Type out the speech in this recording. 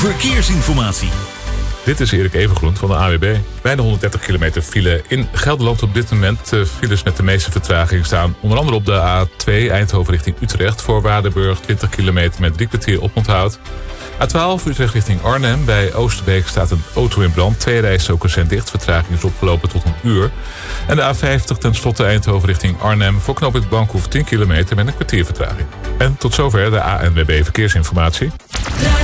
verkeersinformatie. Dit is Erik Evengroen van de AWB. Bijna 130 kilometer file in Gelderland op dit moment. Files met de meeste vertraging staan onder andere op de A2 Eindhoven richting Utrecht. Voor Waardenburg 20 kilometer met 3 kwartier oponthoud. A12 Utrecht richting Arnhem. Bij Oosterbeek staat een auto in brand. 2 rijstroken zijn dicht. Vertraging is opgelopen tot 1 uur. En de A50 ten slotte Eindhoven richting Arnhem. Voor knooppunt Bankhoef 10 kilometer met een kwartier vertraging. En tot zover de ANWB verkeersinformatie.